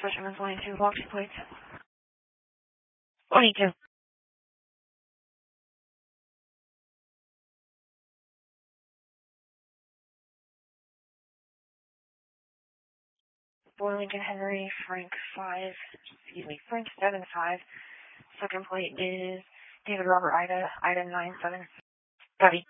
Fisherman's Lane 2, block 2 plates. 22. Boy Lincoln Henry, Frank 7-5. Second plate is David Robert Ida 9-7. Copy.